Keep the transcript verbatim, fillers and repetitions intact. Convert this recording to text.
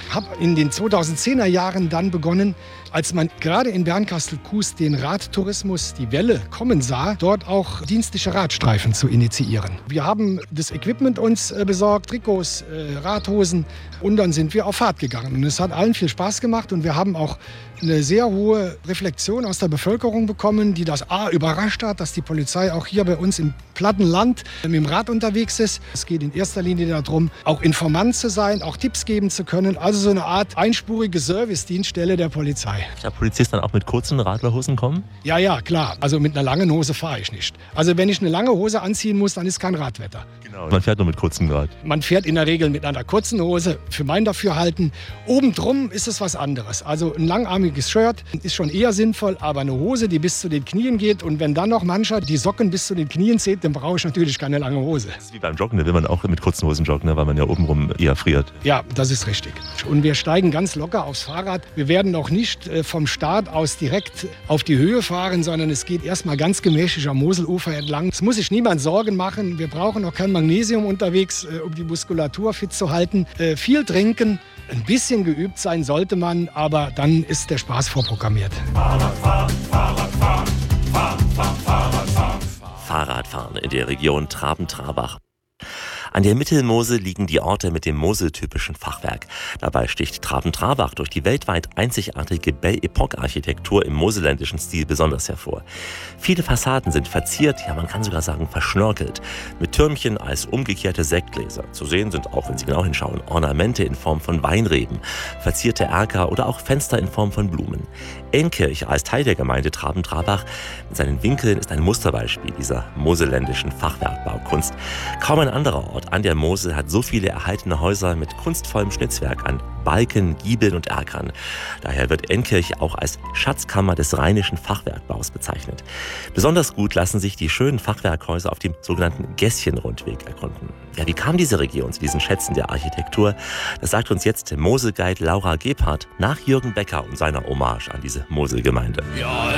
habe in den zweitausendzehner Jahren dann begonnen, als man gerade in Bernkastel-Kues den Radtourismus, die Welle, kommen sah, dort auch dienstliche Radstreifen zu initiieren. Wir haben das Equipment uns äh, besorgt, Trikots, äh, Radhosen, und dann sind wir auf Fahrt gegangen. Und es hat allen viel Spaß gemacht und wir haben auch eine sehr hohe Reflexion aus der Bevölkerung bekommen, die das A überrascht hat, dass die Polizei auch hier bei uns im platten Land mit dem Rad unterwegs ist. Es geht in erster Linie darum, auch Informant zu sein, auch Tipps geben zu können. Also so eine Art einspurige Service-Dienststelle der Polizei. Der Polizist dann auch mit kurzen Radlerhosen kommen? Ja, ja, klar. Also mit einer langen Hose fahre ich nicht. Also wenn ich eine lange Hose anziehen muss, dann ist kein Radwetter. Genau. Man fährt nur mit kurzem Rad. Man fährt in der Regel mit einer kurzen Hose, für mein Dafürhalten. Obendrum ist es was anderes. Also ein langarmiges Shirt ist schon eher sinnvoll, aber eine Hose, die bis zu den Knien geht, und wenn dann noch mancher die Socken bis zu den Knien zieht, dann brauche ich natürlich keine lange Hose. Das ist wie beim Joggen, da will man auch mit kurzen Hosen joggen, weil man ja obenrum eher friert. Ja, das ist richtig. Und wir steigen ganz locker aufs Fahrrad. Wir werden auch nicht vom Start aus direkt auf die Höhe fahren, sondern es geht erstmal ganz gemächlich am Moselufer entlang. Es muss sich niemand Sorgen machen. Wir brauchen auch kein Magnesium unterwegs, um die Muskulatur fit zu halten. Viel trinken, ein bisschen geübt sein sollte man, aber dann ist der Spaß vorprogrammiert. Fahrradfahren, Fahrradfahren, Fahr, Fahr, Fahrradfahren. Fahrradfahren in der Region Traben-Trarbach. An der Mittelmosel liegen die Orte mit dem moseltypischen Fachwerk. Dabei sticht Traben-Trarbach durch die weltweit einzigartige Belle Epoque-Architektur im moselländischen Stil besonders hervor. Viele Fassaden sind verziert, ja man kann sogar sagen verschnörkelt, mit Türmchen als umgekehrte Sektgläser. Zu sehen sind, auch wenn Sie genau hinschauen, Ornamente in Form von Weinreben, verzierte Erker oder auch Fenster in Form von Blumen. Enkirch als Teil der Gemeinde Traben-Trarbach mit seinen Winkeln ist ein Musterbeispiel dieser moselländischen Fachwerkbaukunst. Kaum ein anderer Ort an der Mosel hat so viele erhaltene Häuser mit kunstvollem Schnitzwerk an Balken, Giebeln und Erkern. Daher wird Enkirch auch als Schatzkammer des rheinischen Fachwerkbaus bezeichnet. Besonders gut lassen sich die schönen Fachwerkhäuser auf dem sogenannten Gässchenrundweg erkunden. Ja, wie kam diese Region zu diesen Schätzen der Architektur? Das sagt uns jetzt Moselguide Laura Gebhardt nach Jürgen Becker und seiner Hommage an diese Moselgemeinde. Ja,